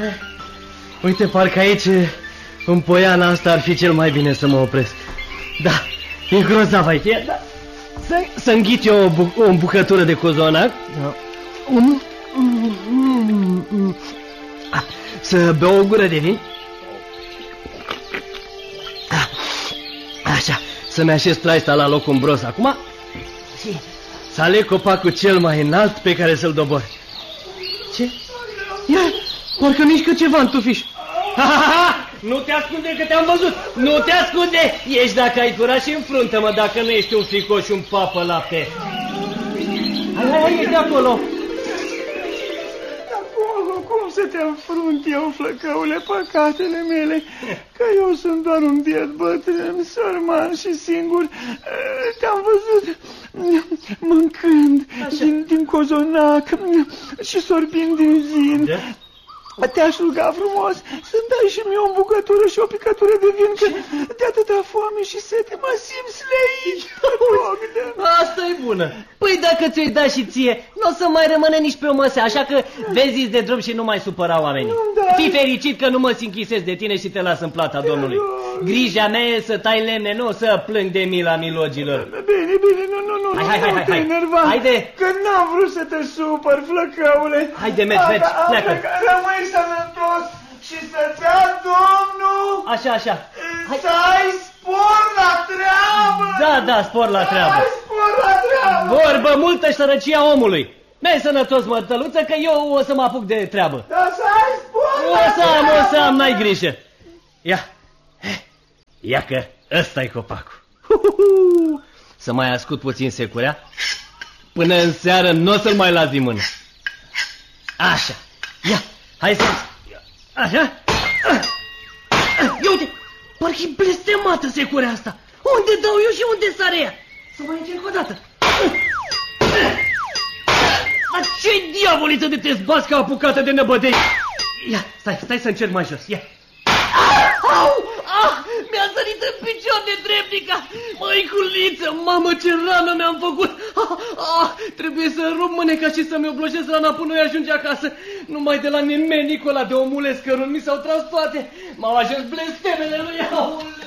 Uite, parcă aici, în poiana asta, ar fi cel mai bine să mă opresc. Da, e grozav aici. Da. Să înghit eu o bucătură de cozonac. Da. Să beau o gură de vin. Așa, să-mi așez traista la locul îmbros acum. Și să aleg copacul cel mai înalt pe care să-l dobor. Ce? Ia, parcă mișcă ceva în tufiș. Nu te ascunde că te-am văzut. Nu te ascunde. Ești dacă ai curaj și înfruntă-mă, dacă nu ești un fricoș și un papă lapte. Hai, ești de acolo. Cum să te înfrunt eu, flăcăule, păcatele mele, că eu sunt doar un biet bătrân, sărman și singur. Te-am văzut mâncând din cozonac și sorbind din vin. Te-aș ruga frumos să-mi dai și mie o bucătură și o picătură de vin, că de atâta foame și sete mă simt sleit. Asta e bună. Păi dacă ți-o-i da și ție, nu o să mai rămâne nici pe o măsea, așa că vezi de drum și nu mai supăra oamenii. Fii fericit că nu mă închisez de tine și te las în plata Domnului. Grija mea e să tai lemne, nu să plâng de mila milogilor. Bine, nu te enerva, că n-am vrut să te supăr, flăcăule. Haide, mergi, pleacă. Rămâi sănătos și să-ți dea Domnul. Așa. Să ai spor la treabă. Da, spor la treabă. Să ai spor la treabă. Vorbă multă și sărăcia omului. Mi-ai sănătos, mărtăluță, că eu o să mă apuc de treabă. Da, să ai spor la treabă. O să am, n-ai grijă. Ia că ăsta-i copacul. Să mai ascult puțin securea. Până în seară n-o să-l mai las din mână. Așa. Ia, hai să... Așa. Ia uite, parcă-i blestemată securea asta. Unde dau eu și unde sare ea? Să mai încerc o dată. Dar ce-i diavoliță de te zbați ca apucată de năbădei? Ia, stai să încerc mai jos, ia. Mi-a sărit în picior de dreptica. Măiculiță, mamă, ce rană mi-am făcut. Trebuie să rup mâneca și să-mi oblojez rana până eu ajunge acasă. Numai de la nemenicul ăla de omule scărun mi s-au tras toate. M-au ajuns blestemele lui.